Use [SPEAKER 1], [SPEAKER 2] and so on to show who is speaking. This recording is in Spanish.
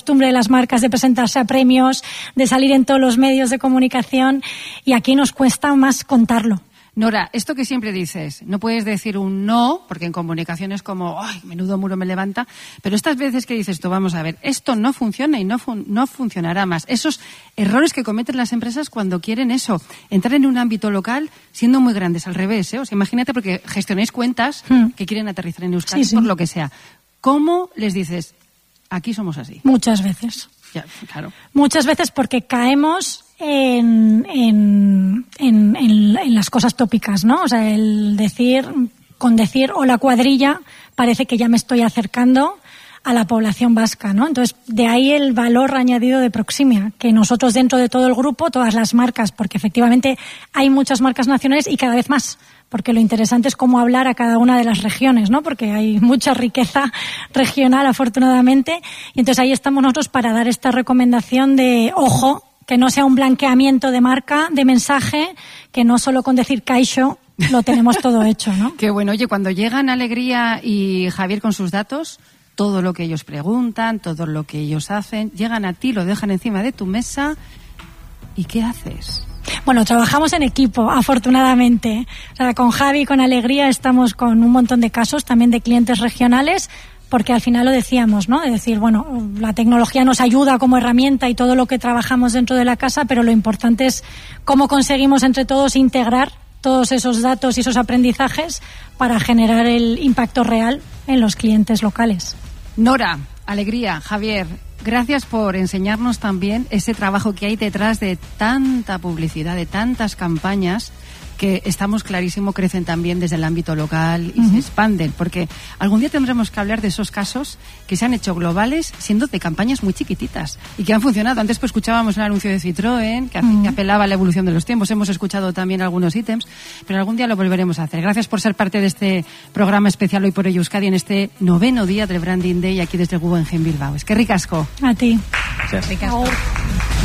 [SPEAKER 1] costumbre de las marcas de presentarse a premios, de salir en todos los medios de comunicación, y aquí nos cuesta más contarlo.
[SPEAKER 2] Nora, esto que siempre dices, no puedes decir un no, porque en comunicación es como, ¡ay, menudo muro me levanta! Pero estas veces que dices tú, vamos a ver, esto no funciona y no funcionará más. Esos errores que cometen las empresas cuando quieren eso, entrar en un ámbito local siendo muy grandes, al revés, ¿eh? O sea, imagínate, porque gestionáis cuentas que quieren aterrizar en Euskadi, sí, por lo que sea. ¿Cómo les dices, aquí somos así?
[SPEAKER 1] Muchas veces.
[SPEAKER 2] Ya, claro.
[SPEAKER 1] Muchas veces porque caemos en las cosas tópicas, ¿no? O sea, con decir hola cuadrilla parece que ya me estoy acercando a la población vasca, ¿no? Entonces, de ahí el valor añadido de Proximia, que nosotros dentro de todo el grupo, todas las marcas, porque efectivamente hay muchas marcas nacionales y cada vez más, porque lo interesante es cómo hablar a cada una de las regiones, ¿no? Porque hay mucha riqueza regional, afortunadamente, y entonces ahí estamos nosotros para dar esta recomendación de, ojo, que no sea un blanqueamiento de marca, de mensaje, que no solo con decir Caixo lo tenemos todo hecho, ¿no?
[SPEAKER 2] Qué bueno. Oye, cuando llegan Alegría y Javier con sus datos, todo lo que ellos preguntan, todo lo que ellos hacen, llegan a ti, lo dejan encima de tu mesa, ¿y qué haces?
[SPEAKER 1] Bueno, trabajamos en equipo, afortunadamente. O sea, con Javi y con Alegría estamos con un montón de casos, también de clientes regionales, porque al final lo decíamos, ¿no? Es decir, bueno, la tecnología nos ayuda como herramienta y todo lo que trabajamos dentro de la casa, pero lo importante es cómo conseguimos entre todos integrar todos esos datos y esos aprendizajes para generar el impacto real en los clientes locales.
[SPEAKER 2] Nora, Alegría, Javier, gracias por enseñarnos también ese trabajo que hay detrás de tanta publicidad, de tantas campañas que estamos clarísimo crecen también desde el ámbito local y se expanden, porque algún día tendremos que hablar de esos casos que se han hecho globales siendo de campañas muy chiquititas y que han funcionado. Antes pues escuchábamos el anuncio de Citroën que apelaba a la evolución de los tiempos, hemos escuchado también algunos ítems, pero algún día lo volveremos a hacer. Gracias por ser parte de este programa especial Hoy por Hoy Euskadi en este 9º día del Branding Day aquí desde Guggenheim Bilbao. Es que ricasco.
[SPEAKER 1] A ti.
[SPEAKER 3] Gracias.
[SPEAKER 1] Ricasco.